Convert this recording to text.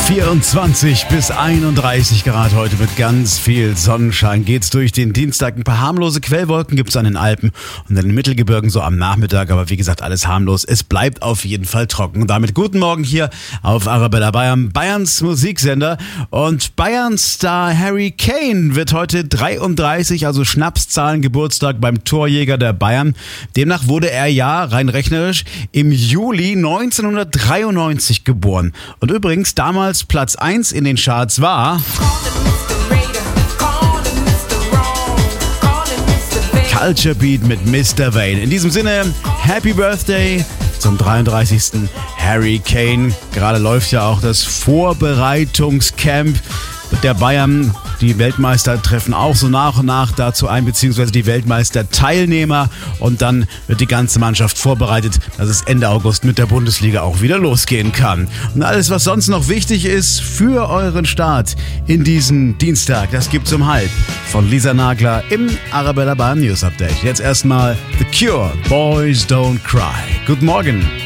24 bis 31 Grad heute mit ganz viel Sonnenschein geht's durch den Dienstag. Ein paar harmlose Quellwolken gibt's an den Alpen und in den Mittelgebirgen so am Nachmittag, aber wie gesagt, alles harmlos. Es bleibt auf jeden Fall trocken. Und damit guten Morgen hier auf Arabella Bayern, Bayerns Musiksender. Und Bayerns Star Harry Kane wird heute 33, also Schnapszahlen Geburtstag beim Torjäger der Bayern. Demnach wurde er ja rein rechnerisch im Juli 1993 geboren. Und übrigens damals Platz 1 in den Charts war Culture Beat mit Mr. Vane. In diesem Sinne, Happy Birthday zum 33. Harry Kane. Gerade läuft ja auch das Vorbereitungscamp der Bayern. Die Weltmeister treffen auch so nach und nach dazu ein, beziehungsweise die Weltmeister-Teilnehmer. Und dann wird die ganze Mannschaft vorbereitet, dass es Ende August mit der Bundesliga auch wieder losgehen kann. Und alles, was sonst noch wichtig ist für euren Start in diesen Dienstag, das gibt's um 12:30 von Lisa Nagler im Arabella Bayern News Update. Jetzt erstmal The Cure, Boys Don't Cry. Guten Morgen.